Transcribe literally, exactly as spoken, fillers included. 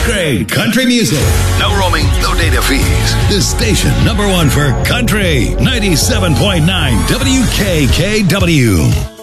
Great country music. No roaming, no data fees. The station number one for country. ninety-seven point nine W K K W.